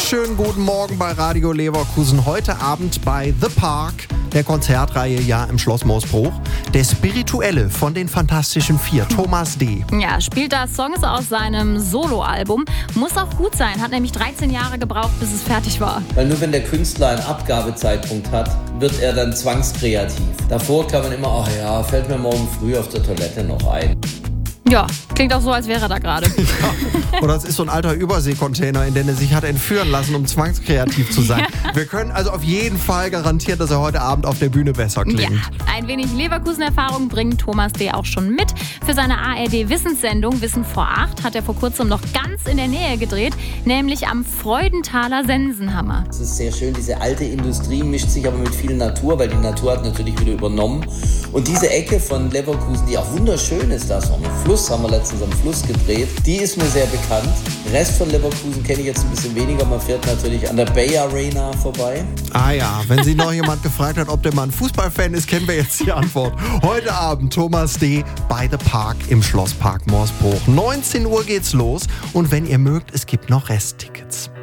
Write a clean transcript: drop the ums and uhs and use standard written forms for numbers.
wunderschönen guten Morgen bei Radio Leverkusen. Heute Abend bei The Park, der Konzertreihe im Schloss Moosbruch. Der Spirituelle von den Fantastischen Vier, Thomas D. Ja, spielt da Songs aus seinem Soloalbum. Muss auch gut sein, hat nämlich 13 Jahre gebraucht, bis es fertig war. Weil nur wenn der Künstler einen Abgabezeitpunkt hat, wird er dann zwangskreativ. Davor kann man immer, fällt mir morgen früh auf der Toilette noch ein. Ja, klingt auch so, als wäre er da gerade. Ja. Oder es ist so ein alter Überseekontainer, in den er sich hat entführen lassen, um zwangskreativ zu sein. Ja. Wir können also auf jeden Fall garantieren, dass er heute Abend auf der Bühne besser klingt. Ja, ein wenig Leverkusen-Erfahrung bringt Thomas D. auch schon mit. Für seine ARD-Wissenssendung Wissen vor 8 hat er vor kurzem noch ganz in der Nähe gedreht, nämlich am Freudenthaler Sensenhammer. Es ist sehr schön, diese alte Industrie mischt sich aber mit viel Natur, weil die Natur hat natürlich wieder übernommen. Und diese Ecke von Leverkusen, die auch wunderschön ist, da ist noch ein Fluss, haben wir letztens am Fluss gedreht. Die ist mir sehr bekannt. Den Rest von Leverkusen kenne ich jetzt ein bisschen weniger. Man fährt natürlich an der Bay Arena vorbei. Ah ja, wenn sich noch jemand gefragt hat, ob der Mann Fußballfan ist, kennen wir jetzt die Antwort. Heute Abend Thomas D. bei The Park im Schlosspark Moosbruch. 19 Uhr geht's los und wenn ihr mögt, es gibt noch Resttickets.